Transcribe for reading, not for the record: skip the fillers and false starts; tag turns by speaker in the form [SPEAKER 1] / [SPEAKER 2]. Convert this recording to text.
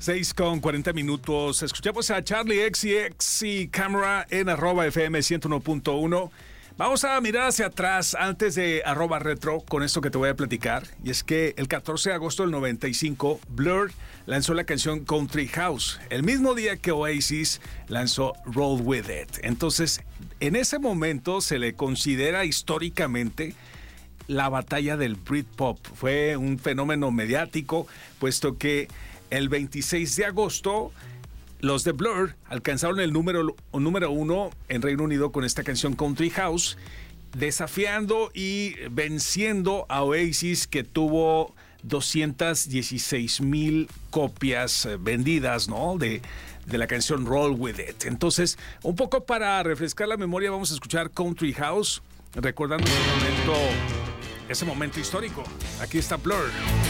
[SPEAKER 1] 6:40. Escuchamos a Charlie XCX y Camera en @FM 101.1. Vamos a mirar hacia atrás antes de @retro con esto que te voy a platicar. Y es que el 14 de agosto del 95, Blur lanzó la canción Country House, el mismo día que Oasis lanzó Roll With It. Entonces, en ese momento se le considera históricamente la batalla del Britpop. Fue un fenómeno mediático, puesto que el 26 de agosto los de Blur alcanzaron el número 1 en Reino Unido con esta canción Country House, desafiando y venciendo a Oasis, que tuvo 216,000 copias vendidas, ¿no? de la canción Roll With It. Entonces, un poco para refrescar la memoria, vamos a escuchar Country House, recordando ese momento histórico. Aquí está Blur.